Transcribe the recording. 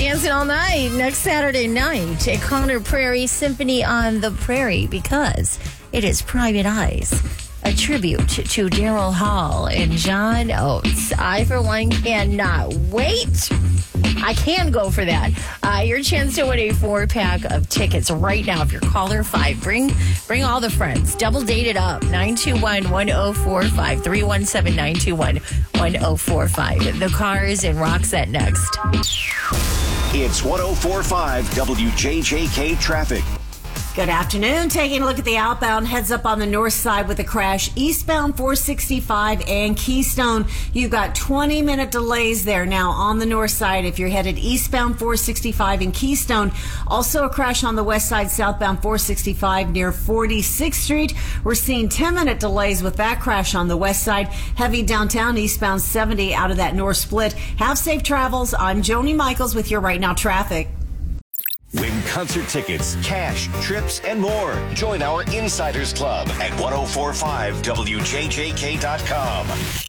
Dancing all night next Saturday night at Conner Prairie Symphony on the Prairie, because it is Private Eyes, a tribute to Daryl Hall and John Oates. I, for one, cannot wait. I can go for that. Your chance to win a 4-pack of tickets right now. If you're caller 5, bring all the friends. Double date it up. 921-1045. 317-921-1045. The Cars and Roxette next. It's 1045 WJJK Traffic. Good afternoon. Taking a look at the outbound, heads up on the north side with a crash eastbound 465 and Keystone. You've got 20-minute delays there now on the north side if you're headed eastbound 465 and Keystone. Also a crash on the west side southbound 465 near 46th Street. We're seeing 10-minute delays with that crash on the west side. Heavy downtown eastbound 70 out of that north split. Have safe travels. I'm Joni Michaels with your Right Now Traffic. Win concert tickets, cash, trips, and more. Join our Insiders Club at 1045WJJK.com.